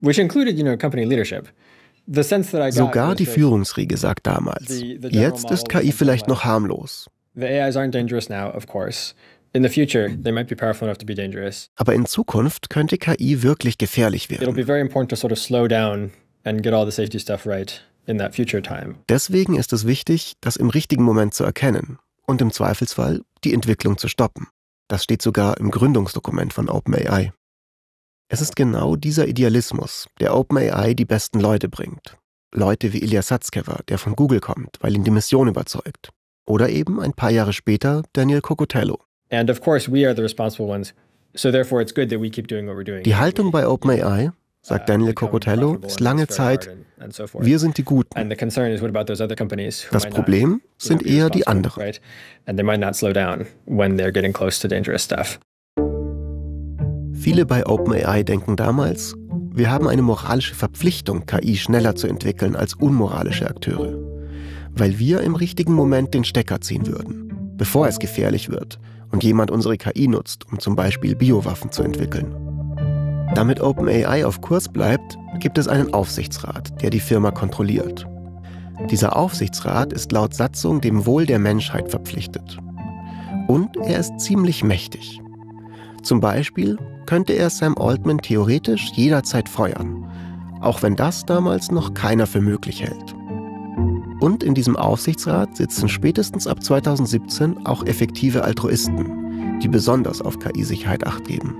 which included, company leadership. Sogar die Führungsriege sagt damals, jetzt ist KI vielleicht noch harmlos. The AIs aren't dangerous now, of course. In the future, they might be powerful enough to be dangerous. Aber in Zukunft könnte KI wirklich gefährlich It'll werden. be very important to sort of slow down and get all the safety stuff right in that future time. Deswegen ist es wichtig, das im richtigen Moment zu erkennen und im Zweifelsfall die Entwicklung zu stoppen. Das steht sogar im Gründungsdokument von OpenAI. Es ist genau dieser Idealismus, der OpenAI die besten Leute bringt. Leute wie Ilya Sutskever, der von Google kommt, weil ihn die Mission überzeugt. Oder eben ein paar Jahre später Daniel Kokotello. And of course, we are the responsible ones. So therefore, it's good that we keep doing what we're doing. Die Haltung bei OpenAI, sagt Daniel Kokotello, ist lange Zeit, wir sind die Guten. And the concern is what about those other companies who Das might not, Problem sind be eher die responsible, anderen. right? And they might not slow down when they're getting close to dangerous stuff. Viele bei OpenAI denken damals, wir haben eine moralische Verpflichtung, KI schneller zu entwickeln als unmoralische Akteure. Weil wir im richtigen Moment den Stecker ziehen würden, bevor es gefährlich wird und jemand unsere KI nutzt, um zum Beispiel Biowaffen zu entwickeln. Damit OpenAI auf Kurs bleibt, gibt es einen Aufsichtsrat, der die Firma kontrolliert. Dieser Aufsichtsrat ist laut Satzung dem Wohl der Menschheit verpflichtet. Und er ist ziemlich mächtig. Zum Beispiel könnte er Sam Altman theoretisch jederzeit feuern, auch wenn das damals noch keiner für möglich hält. Und in diesem Aufsichtsrat sitzen spätestens ab 2017 auch effektive Altruisten, die besonders auf KI-Sicherheit Acht geben.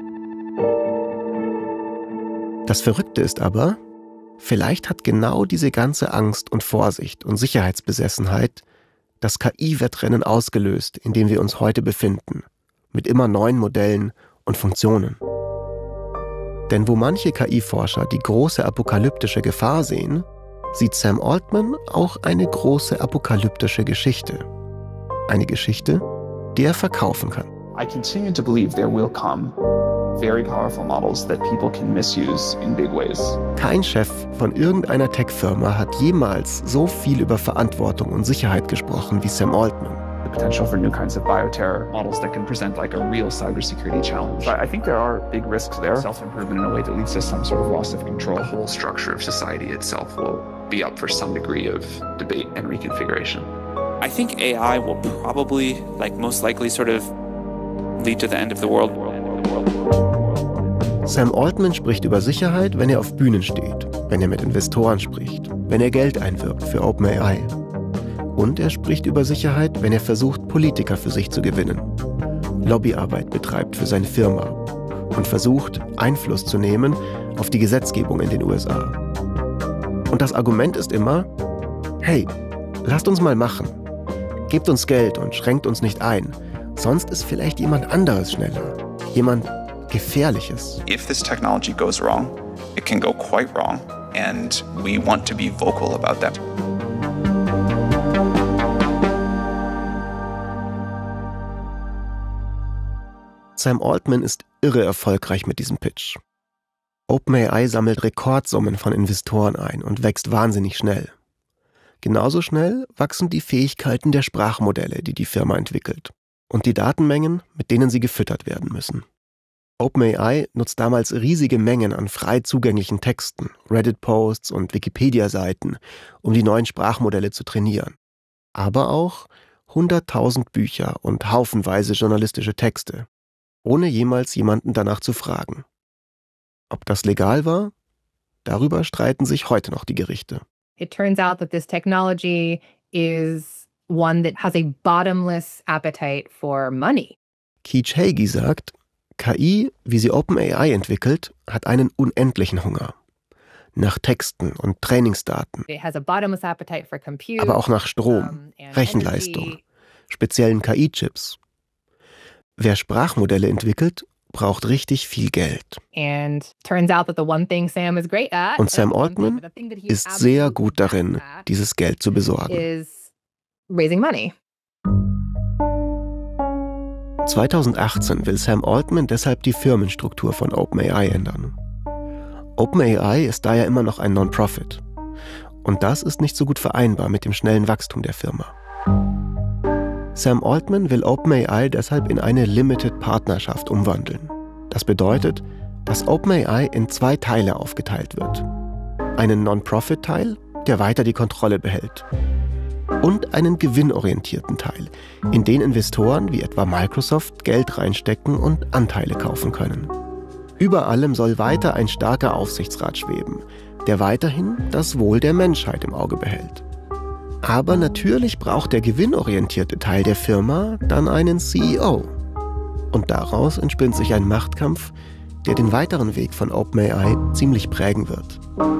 Das Verrückte ist aber, vielleicht hat genau diese ganze Angst und Vorsicht und Sicherheitsbesessenheit das KI-Wettrennen ausgelöst, in dem wir uns heute befinden, mit immer neuen Modellen und Funktionen. Denn wo manche KI-Forscher die große apokalyptische Gefahr sehen, sieht Sam Altman auch eine große apokalyptische Geschichte. Eine Geschichte, die er verkaufen kann. I continue to believe there will come very powerful models that people can misuse in big ways. Kein Chef von irgendeiner Tech-Firma hat jemals so viel über Verantwortung und Sicherheit gesprochen wie Sam Altman. The potential for new kinds of bioterror models that can present like a real cybersecurity challenge. But I think there are big risks there. Self-improvement in a way that leads to some sort of loss of control. The whole structure of society itself will be up for some degree of debate and reconfiguration. I think AI will probably, most likely, sort of lead to the end of the world. Sam Altman spricht über Sicherheit, wenn er auf Bühnen steht, wenn er mit Investoren spricht, wenn er Geld einwirbt für OpenAI. Und er spricht über Sicherheit, wenn er versucht, Politiker für sich zu gewinnen, Lobbyarbeit betreibt für seine Firma und versucht, Einfluss zu nehmen auf die Gesetzgebung in den USA. Und das Argument ist immer, hey, lasst uns mal machen. Gebt uns Geld und schränkt uns nicht ein, sonst ist vielleicht jemand anderes schneller, jemand Gefährliches. If this technology goes wrong, it can go quite wrong, and we want to be vocal about that. Sam Altman ist irre erfolgreich mit diesem Pitch. OpenAI sammelt Rekordsummen von Investoren ein und wächst wahnsinnig schnell. Genauso schnell wachsen die Fähigkeiten der Sprachmodelle, die die Firma entwickelt, und die Datenmengen, mit denen sie gefüttert werden müssen. OpenAI nutzt damals riesige Mengen an frei zugänglichen Texten, Reddit-Posts und Wikipedia-Seiten, um die neuen Sprachmodelle zu trainieren. Aber auch 100.000 Bücher und haufenweise journalistische Texte, ohne jemals jemanden danach zu fragen. Ob das legal war? Darüber streiten sich heute noch die Gerichte. It turns out that this technology is one that has a bottomless appetite for money. Keech Hagee sagt, KI, wie sie OpenAI entwickelt, hat einen unendlichen Hunger. Nach Texten und Trainingsdaten, It has a bottomless appetite for compute, aber auch nach Strom, and Rechenleistung, energy. speziellen KI-Chips. Wer Sprachmodelle entwickelt, braucht richtig viel Geld. And turns out that the one thing Sam is great at, Und Sam the one thing- Altman the thing that he's ist sehr absolutely gut darin, best at dieses Geld zu besorgen. is raising money. 2018 will Sam Altman deshalb die Firmenstruktur von OpenAI ändern. OpenAI ist daher immer noch ein Non-Profit. Und das ist nicht so gut vereinbar mit dem schnellen Wachstum der Firma. Sam Altman will OpenAI deshalb in eine Limited Partnerschaft umwandeln. Das bedeutet, dass OpenAI in 2 Teile aufgeteilt wird. Einen Non-Profit-Teil, der weiter die Kontrolle behält. Und einen gewinnorientierten Teil, in den Investoren wie etwa Microsoft Geld reinstecken und Anteile kaufen können. Über allem soll weiter ein starker Aufsichtsrat schweben, der weiterhin das Wohl der Menschheit im Auge behält. Aber natürlich braucht der gewinnorientierte Teil der Firma dann einen CEO. Und daraus entspinnt sich ein Machtkampf, der den weiteren Weg von OpenAI ziemlich prägen wird.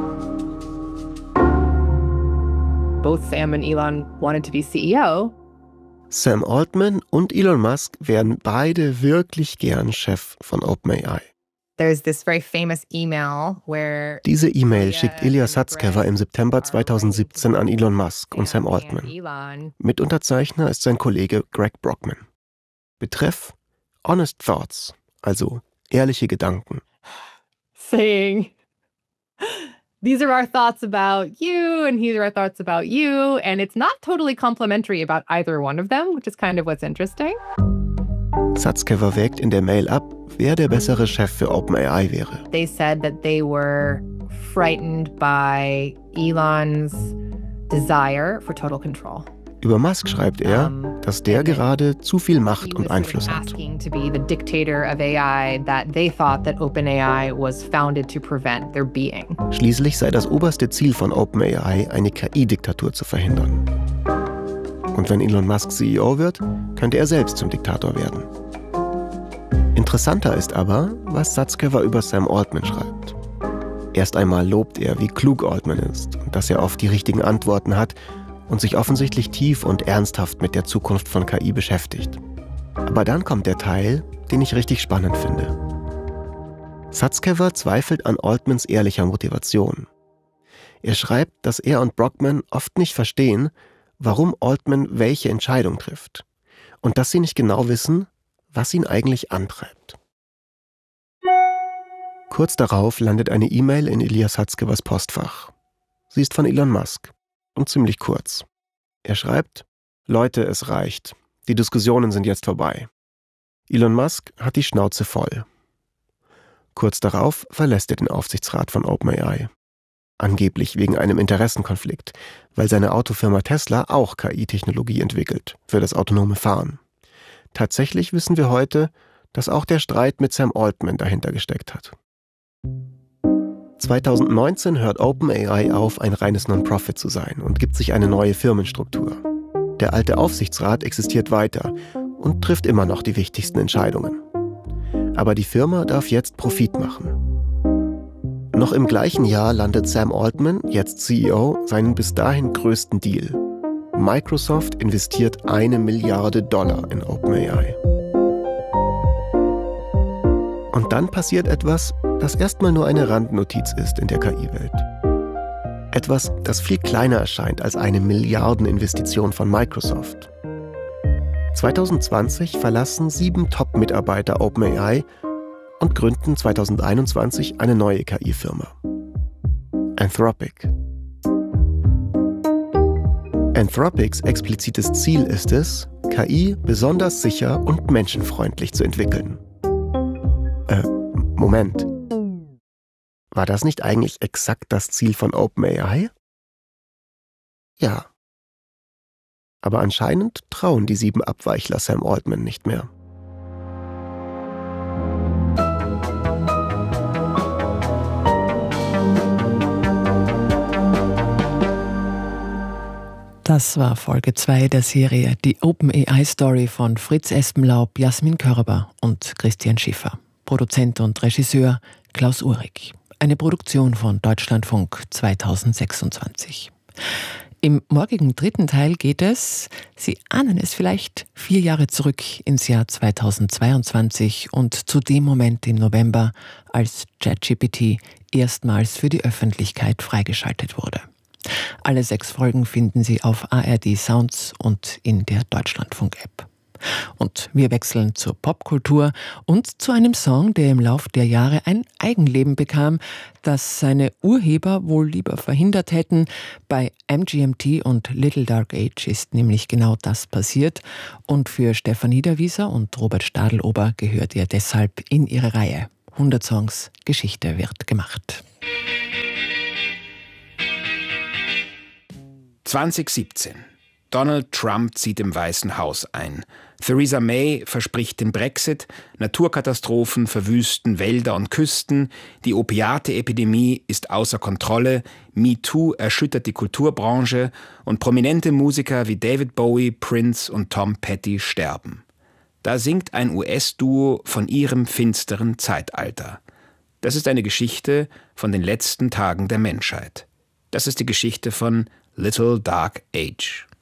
Both Sam and Elon wanted to be CEO. Sam Altman und Elon Musk wären beide wirklich gern Chef von OpenAI. There's this very famous email where Diese E-Mail schickt Ilya Sutskever im September 2017 an Elon Musk und Sam Altman. Mitunterzeichner ist sein Kollege Greg Brockman. Betreff Honest Thoughts, also ehrliche Gedanken. Saying, these are our thoughts about you and these are our thoughts about you. And it's not totally complimentary about either one of them, which is kind of what's interesting. Sutskever wägt in der Mail ab, wer der bessere Chef für OpenAI wäre. They said that they were frightened by Elon's desire for total control. Über Musk schreibt er, dass der gerade zu viel Macht und Einfluss hat. To be the dictator of AI that they thought that OpenAI was founded to prevent their being. Schließlich sei das oberste Ziel von OpenAI, eine KI-Diktatur zu verhindern. Und wenn Elon Musk CEO wird, könnte er selbst zum Diktator werden. Interessanter ist aber, was Sutskever über Sam Altman schreibt. Erst einmal lobt er, wie klug Altman ist und dass er oft die richtigen Antworten hat und sich offensichtlich tief und ernsthaft mit der Zukunft von KI beschäftigt. Aber dann kommt der Teil, den ich richtig spannend finde. Sutskever zweifelt an Altmans ehrlicher Motivation. Er schreibt, dass er und Brockman oft nicht verstehen, warum Altman welche Entscheidung trifft und dass sie nicht genau wissen, was ihn eigentlich antreibt. Kurz darauf landet eine E-Mail in Ilya Sutskevers Postfach. Sie ist von Elon Musk und ziemlich kurz. Er schreibt: Leute, es reicht. Die Diskussionen sind jetzt vorbei. Elon Musk hat die Schnauze voll. Kurz darauf verlässt er den Aufsichtsrat von OpenAI. Angeblich wegen einem Interessenkonflikt, weil seine Autofirma Tesla auch KI-Technologie entwickelt für das autonome Fahren. Tatsächlich wissen wir heute, dass auch der Streit mit Sam Altman dahinter gesteckt hat. 2019 hört OpenAI auf, ein reines Non-Profit zu sein und gibt sich eine neue Firmenstruktur. Der alte Aufsichtsrat existiert weiter und trifft immer noch die wichtigsten Entscheidungen. Aber die Firma darf jetzt Profit machen. Noch im gleichen Jahr landet Sam Altman, jetzt CEO, seinen bis dahin größten Deal. Microsoft investiert $1 Milliarde in OpenAI. Und dann passiert etwas, das erstmal nur eine Randnotiz ist in der KI-Welt. Etwas, das viel kleiner erscheint als eine Milliardeninvestition von Microsoft. 2020 verlassen 7 Top-Mitarbeiter OpenAI und gründen 2021 eine neue KI-Firma. Anthropic. Anthropics explizites Ziel ist es, KI besonders sicher und menschenfreundlich zu entwickeln. Moment. War das nicht eigentlich exakt das Ziel von OpenAI? Ja. Aber anscheinend trauen die 7 Abweichler Sam Altman nicht mehr. Das war Folge 2 der Serie Die OpenAI-Story von Fritz Espenlaub, Jasmin Körber und Christian Schiffer. Produzent und Regisseur Klaus Uhrig. Eine Produktion von Deutschlandfunk 2026. Im morgigen 3. Teil geht es, Sie ahnen es vielleicht, 4 Jahre zurück ins Jahr 2022 und zu dem Moment im November, als ChatGPT erstmals für die Öffentlichkeit freigeschaltet wurde. Alle 6 Folgen finden Sie auf ARD Sounds und in der Deutschlandfunk-App. Und wir wechseln zur Popkultur und zu einem Song, der im Lauf der Jahre ein Eigenleben bekam, das seine Urheber wohl lieber verhindert hätten. Bei MGMT und Little Dark Age ist nämlich genau das passiert. Und für Stefan Niederwieser und Robert Stadelober gehört er deshalb in ihre Reihe. 100 Songs, Geschichte wird gemacht. 2017. Donald Trump zieht im Weißen Haus ein. Theresa May verspricht den Brexit, Naturkatastrophen verwüsten Wälder und Küsten, die Opiate-Epidemie ist außer Kontrolle, MeToo erschüttert die Kulturbranche und prominente Musiker wie David Bowie, Prince und Tom Petty sterben. Da singt ein US-Duo von ihrem finsteren Zeitalter. Das ist eine Geschichte von den letzten Tagen der Menschheit. Das ist die Geschichte von Little Dark Age.